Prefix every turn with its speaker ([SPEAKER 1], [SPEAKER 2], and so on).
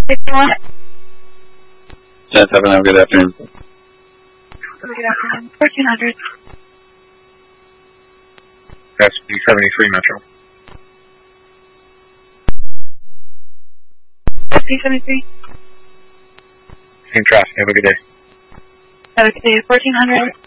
[SPEAKER 1] 61.
[SPEAKER 2] Yes, have a good afternoon.
[SPEAKER 1] Good afternoon. 1400.
[SPEAKER 3] That's B73 Metro.
[SPEAKER 1] B73.
[SPEAKER 3] Same traffic. Have a good day.
[SPEAKER 1] Have a good day. 1400.